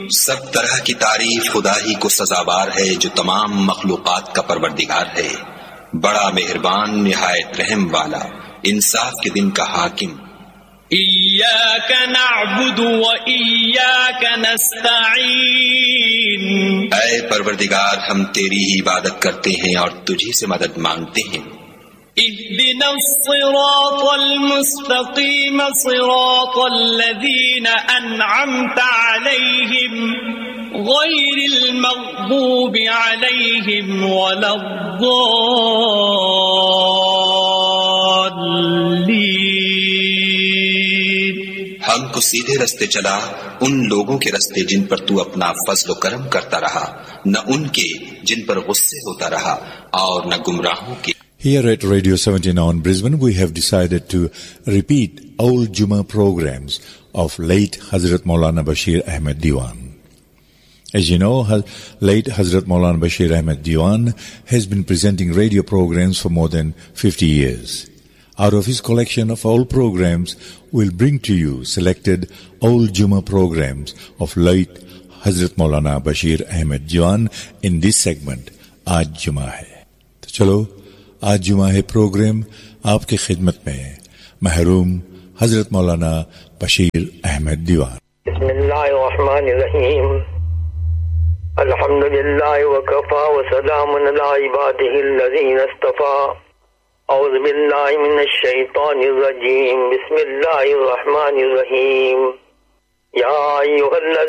سب طرح کی تعریف خدا ہی کو سزاوار ہے جو تمام مخلوقات کا پروردگار ہے، بڑا مہربان، نہایت رحم والا، انصاف کے دن کا حاکم۔ ایاک نعبد و ایاک نستعین، اے پروردگار ہم تیری ہی عبادت کرتے ہیں اور تجھی سے مدد مانگتے ہیں۔ اهدنا الصراط المستقيم صراط الذين أنعمت عليهم غير المغضوب عليهم ولا الضالين۔ ہم کو سیدھے رستے چلا، ان لوگوں کے رستے جن پر تو اپنا فضل و کرم کرتا رہا، نہ ان کے جن پر غصے ہوتا رہا اور نہ گمراہوں کے۔ Here at Radio 79 Brisbane, we have decided to repeat old Jummah programs of late Hazrat Maulana Bashir Ahmed Diwan. As you know, late Hazrat Maulana Bashir Ahmed Diwan has been presenting radio programs for more than 50 years. Out of his collection of old programs, we'll bring to you selected old Jummah programs of late Hazrat Maulana Bashir Ahmed Diwan in this segment, Aaj Jummah Hai. تو چلو آج جمعہ ہے programme آپ کی خدمت میں محروم حضرت مولانا بشیر احمد دیوان۔ بسم اللہ الرحمن الرحیم، الحمد للہ وکفا وسلام علی عبادہ الذین اصطفیٰ، اعوذ باللہ من الشیطان الرجیم، بسم اللہ الرحمن الرحیم، یا ایھا